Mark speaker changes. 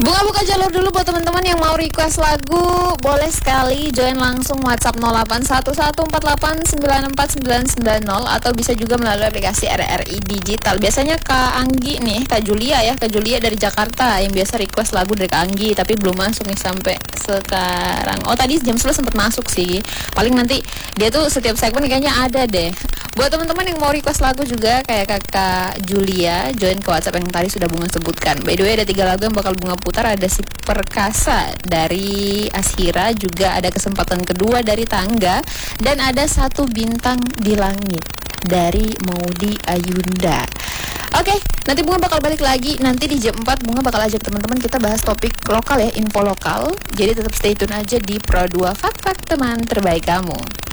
Speaker 1: Bunga buka jalur dulu buat teman-teman yang mau request lagu. Boleh sekali join langsung WhatsApp 081148949990 atau bisa juga melalui aplikasi RRI Digital. Biasanya Kak Anggi nih, Kak Julia dari Jakarta yang biasa request lagu dari Kak Anggi, tapi belum masuk nih sampai sekarang. Oh, tadi jam 11 sempat masuk sih. Paling nanti dia tuh setiap segmen kayaknya ada deh. Buat teman-teman yang mau request lagu juga kayak Kakak Julia, join ke WhatsApp yang tadi sudah Bunga sebutkan. By the way, ada 3 lagu yang bakal Bunga putar. Ada Si Perkasa dari Ashira, juga ada Kesempatan Kedua dari Tangga, dan ada Satu Bintang di Langit dari Maudi Ayunda. Oke, nanti Bunga bakal balik lagi. Nanti di jam 4 Bunga bakal ajak teman-teman kita bahas topik lokal ya, info lokal. Jadi tetap stay tune aja di Pro 2 Fak-Fak Teman Terbaik Kamu.